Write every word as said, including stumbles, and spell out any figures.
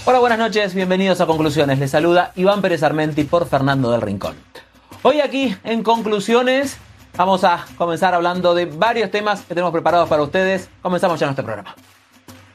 Hola, buenas noches, bienvenidos a Conclusiones. Les saluda Iván Pérez Armenti por Fernando del Rincón. Hoy aquí en Conclusiones vamos a comenzar hablando de varios temas que tenemos preparados para ustedes. Comenzamos ya nuestro programa.